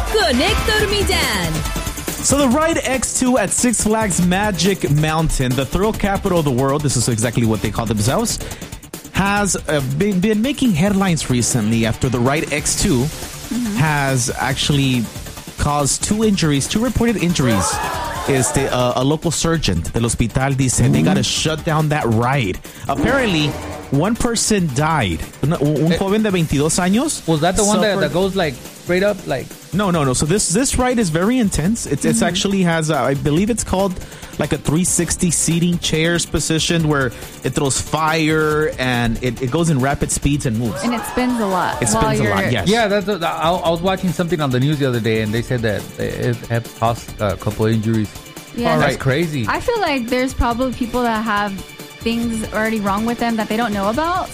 con Héctor Millán. So the Ride X2 at Six Flags Magic Mountain, the thrill capital of the world, this is exactly what they call themselves, has been making headlines recently after the Ride X2 has actually caused two reported injuries. A local surgeon del hospital dice they got to shut down that ride. Apparently, one person died. Un joven de 22 años. Was that the one that goes like straight up? Like No. So this ride is very intense. It's actually has, I believe it's called like a 360 seating chairs positioned where it throws fire and it goes in rapid speeds and moves. And it spins a lot. It spins a lot, yes. Yeah, I was watching something on the news the other day, and they said that it had caused a couple of injuries. Yeah, That's crazy. I feel like there's probably people that have things already wrong with them that they don't know about.